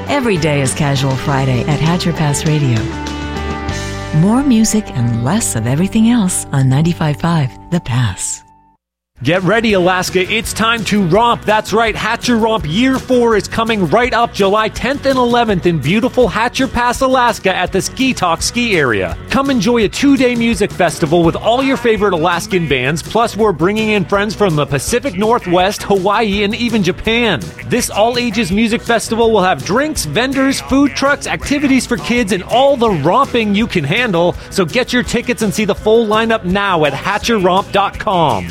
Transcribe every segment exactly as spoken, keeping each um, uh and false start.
Every day is Casual Friday at Hatcher Pass Radio. More music and less of everything else on ninety-five point five The Pass. Get ready, Alaska. It's time to romp. That's right. Hatcher Romp Year four is coming right up July tenth and eleventh in beautiful Hatcher Pass, Alaska at the Ski Talk ski area. Come enjoy a two-day music festival with all your favorite Alaskan bands, plus we're bringing in friends from the Pacific Northwest, Hawaii, and even Japan. This all-ages music festival will have drinks, vendors, food trucks, activities for kids, and all the romping you can handle. So get your tickets and see the full lineup now at hatcher romp dot com.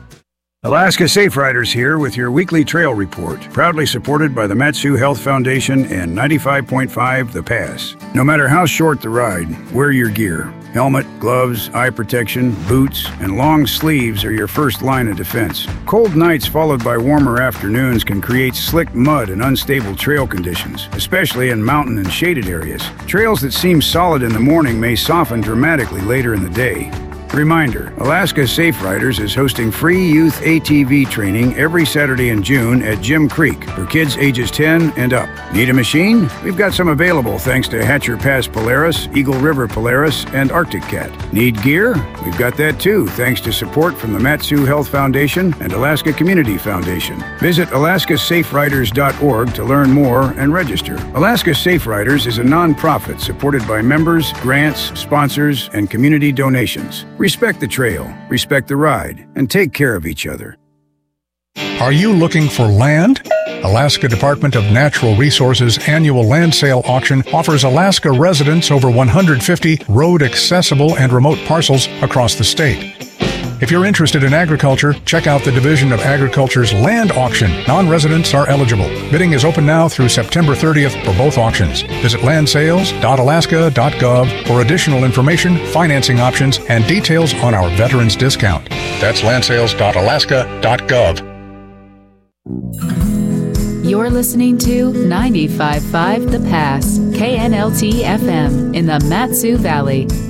Alaska Safe Riders here with your weekly trail report, proudly supported by the Mat-Su Health Foundation and ninety-five point five The Pass. No matter how short the ride, wear your gear. Helmet, gloves, eye protection, boots, and long sleeves are your first line of defense. Cold nights followed by warmer afternoons can create slick mud and unstable trail conditions, especially in mountain and shaded areas. Trails that seem solid in the morning may soften dramatically later in the day. Reminder, Alaska Safe Riders is hosting free youth A T V training every Saturday in June at Jim Creek for kids ages ten and up. Need a machine? We've got some available thanks to Hatcher Pass Polaris, Eagle River Polaris, and Arctic Cat. Need gear? We've got that too thanks to support from the Mat-Su Health Foundation and Alaska Community Foundation. Visit alaska safe riders dot org to learn more and register. Alaska Safe Riders is a non-profit supported by members, grants, sponsors, and community donations. Respect the trail, respect the ride, and take care of each other. Are you looking for land? Alaska Department of Natural Resources annual land sale auction offers Alaska residents over one hundred fifty road-accessible and remote parcels across the state. If you're interested in agriculture, check out the Division of Agriculture's land auction. Non-residents are eligible. Bidding is open now through September thirtieth for both auctions. Visit land sales dot alaska dot gov for additional information, financing options, and details on our veterans discount. That's land sales dot alaska dot gov. You're listening to ninety-five point five The Pass, K N L T F M in the Mat-Su Valley.